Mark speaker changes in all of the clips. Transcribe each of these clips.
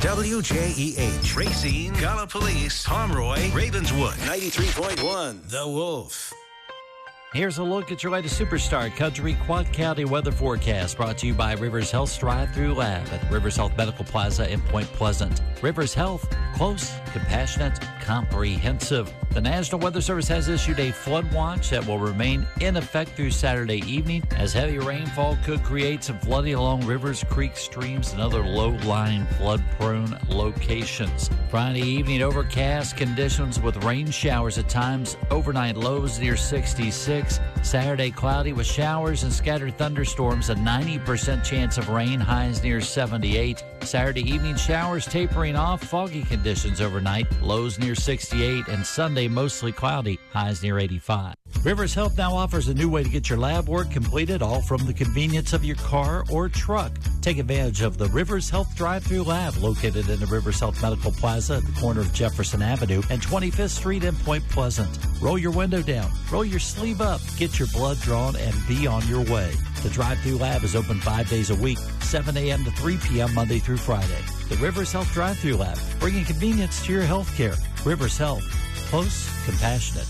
Speaker 1: WJEH, Racine, Gallipolis, Pomeroy, Ravenswood, 93.1, The Wolf.
Speaker 2: Here's a look at your latest Superstar Country Quad County weather forecast, brought to you by Rivers Health Drive-Thru Lab at Rivers Health Medical Plaza in Point Pleasant. Rivers Health, close, compassionate, comprehensive. The National Weather Service has issued a flood watch that will remain in effect through Saturday evening, as heavy rainfall could create some flooding along rivers, creeks, streams, and other low-lying flood-prone locations. Friday evening, overcast conditions with rain showers at times, overnight lows near 66. Saturday, cloudy with showers and scattered thunderstorms, a 90% chance of rain, highs near 78. Saturday evening, showers tapering off, foggy conditions overnight, lows near 68, and Sunday mostly cloudy, highs near 85. Rivers Health now offers a new way to get your lab work completed, all from the convenience of your car or truck. Take advantage of the Rivers Health Drive-Thru Lab, located in the Rivers Health Medical Plaza at the corner of Jefferson Avenue and 25th Street in Point Pleasant. Roll your window down, roll your sleeve up, get your blood drawn, and be on your way. The Drive-Thru Lab is open 5 days a week, 7 a.m. to 3 p.m. Monday through Friday. The Rivers Health Drive-Thru Lab, bringing convenience to your health care. Rivers Health, close, compassionate,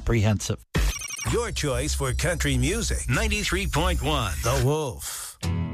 Speaker 2: comprehensive.
Speaker 1: Your choice for country music, 93.1, The Wolf.